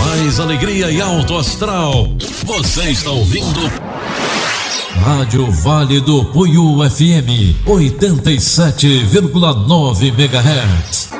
mais alegria e alto astral. Você está ouvindo Rádio Vale do Puiú FM 87,9 MHz.